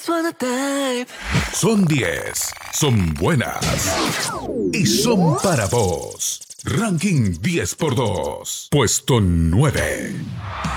wanna dive. Son 10, son buenas y son para vos. Ranking 10 por 2, puesto 9.